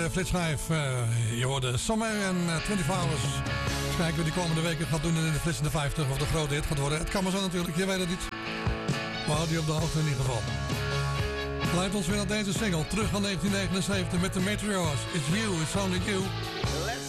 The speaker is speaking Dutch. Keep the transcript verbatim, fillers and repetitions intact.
de flitsschijf. Uh, je hoorde Summer en uh, vierentwintig hours. Dus kijken wie de komende weken gaat doen in de flitsende vijftig. Of de grote hit gaat worden. Het kan maar zo natuurlijk, je weet het niet. We houden die op de hoogte in ieder geval. Leidt ons weer naar deze single. Terug aan negentien negenenzeventig met de Meteors. It's you, it's only you.